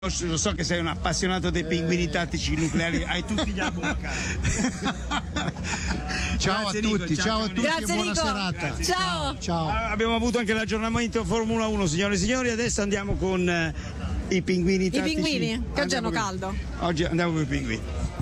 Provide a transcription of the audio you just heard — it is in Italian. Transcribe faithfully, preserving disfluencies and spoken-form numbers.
Lo so che sei un appassionato dei pinguini tattici nucleari, hai tutti gli album a casa. Ciao Grazie, a tutti, Nico, ciao, ciao, a tutti Grazie, e buona Nico. serata. Grazie. Ciao. Ciao. Ah, abbiamo avuto anche l'aggiornamento Formula uno, signore e signori. Adesso andiamo con eh, i pinguini I tattici. pinguini, che oggi Andiamo hanno con- caldo. Oggi andiamo con i pinguini.